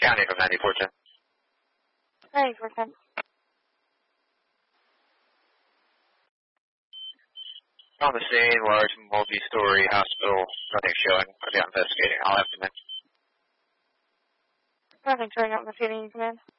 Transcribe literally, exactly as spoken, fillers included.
County from ninety-four ten. ninety-four ten. On the scene, large multi-story hospital. Nothing showing. I'll be investigating. I'll have to mention. Nothing showing up in the scene, command.